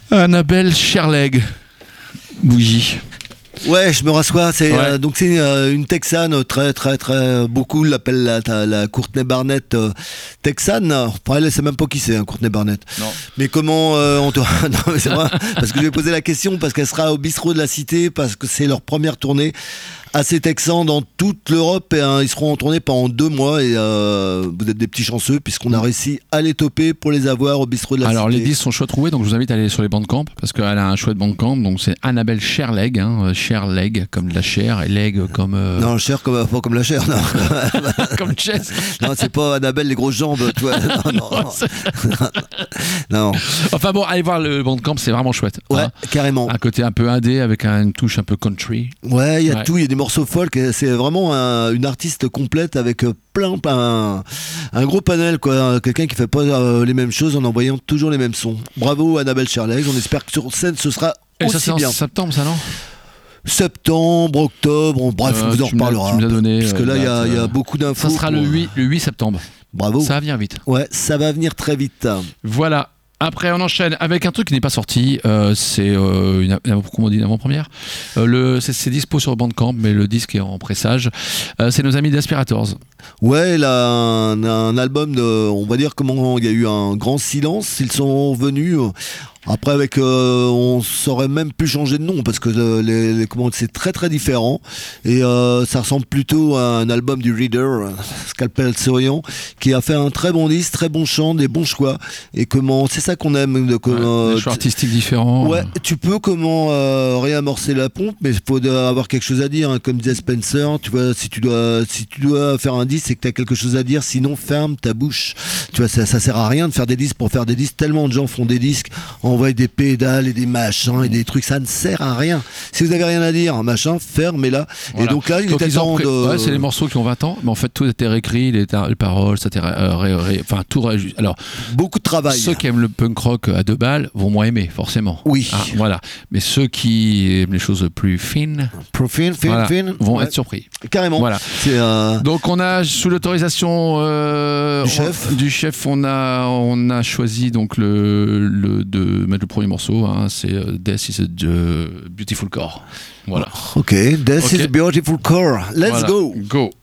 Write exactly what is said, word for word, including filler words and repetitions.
Annabelle Sherleg, Bougie. Ouais, je me rassois. C'est Ouais. euh, donc c'est euh, une Texane très très très beaucoup l'appellent la, la, la Courtney Barnett euh, Texane. Pour elle, c'est même pas qui c'est, hein, Courtney Barnett. Non. Mais comment euh, on doit... non, mais c'est vrai, parce que je vais poser la question parce qu'elle sera au bistrot de la Cité parce que c'est leur première tournée. Assez texans dans toute l'Europe et hein, ils seront en tournée pendant deux mois et euh, vous êtes des petits chanceux puisqu'on a réussi à les toper pour les avoir au bistrot de la Alors Cité. les disques sont chouettes trouvés, donc je vous invite à aller sur les Bandcamp parce qu'elle a un chouette Bandcamp, donc c'est Annabelle Sherleg, hein, Sherleg comme de la chair et leg comme euh... Non, chair comme pas comme la chair, non. comme Chess. Non, c'est pas Annabelle les grosses jambes, tu vois. Non, non, non. Non. Enfin bon, allez voir le Bandcamp, c'est vraiment chouette. Ouais, hein. carrément. Un côté un peu indé avec une touche un peu country. Ouais, il y a Ouais. tout, il y a des morceaux folk, et c'est vraiment un- une artiste complète avec euh, plein, plein un, un gros panel quoi, quelqu'un qui fait pas euh, les mêmes choses en envoyant toujours les mêmes sons. Bravo Annabelle Sherleg, on espère que sur scène ce sera Et ça aussi c'est en bien. septembre, ça non? Septembre, octobre, bon, bref, Euh, on vous en tu me l'as- reparlera. tu me l'as donné, parce que euh, là il y a, date, il y a euh, beaucoup d'infos. Ça sera pour- le huit, le huit septembre. Bravo. Ça vient vite. Ouais, ça va venir très vite. Voilà. Après, on enchaîne avec un truc qui n'est pas sorti. Euh, c'est euh, une, une- comment on dit, une avant-première. Euh, le, c'est, c'est dispo sur Bandcamp, mais le disque est en pressage. Euh, c'est nos amis d'Aspirators. Ouais, il a un, un album de, on va dire comment il y a eu un grand silence. Ils sont revenus. euh, Après, avec, euh, on saurait même plus changer de nom parce que euh, les, les commandes c'est très très différent et euh, ça ressemble plutôt à un album du Reader, euh, Scalpel Souriant, qui a fait un très bon disque, très bon chant, des bons choix et comment, c'est ça qu'on aime. De, Ouais, comment, des choix artistiques différents. Ouais, tu peux comment euh, réamorcer la pompe, mais il faut avoir quelque chose à dire, hein, comme disait Spencer. Tu vois, si tu dois, si tu dois faire un disque, c'est que tu as quelque chose à dire. Sinon, ferme ta bouche. Tu vois, ça, ça sert à rien de faire des disques pour faire des disques. Tellement de gens font des disques, envoient des pédales et des machins et des trucs. Ça ne sert à rien. Si vous avez rien à dire, machin, fermez-la. Voilà. Et donc là, il Donc, était ils ont temps pré- de. ouais, c'est les morceaux qui ont vingt ans, mais en fait tout a été réécrit, les, ta- les paroles, ça a été ré- euh, ré- ré- enfin tout. ré- Alors Beaucoup de travail. ceux qui aiment le punk rock à deux balles vont moins aimer, forcément. Oui. Ah, voilà. Mais ceux qui aiment les choses plus fines Profine, fin, voilà, fin. vont Ouais, être surpris. carrément. Voilà. C'est. euh, Donc on a sous l'autorisation euh, Du chef. on- du chef, on a on a choisi donc le, le de mettre le premier morceau. Hein, c'est euh, Death is a uh, Beautiful Core. Voilà. Ok, this Ok. is beautiful core. Let's Voilà. go. Go.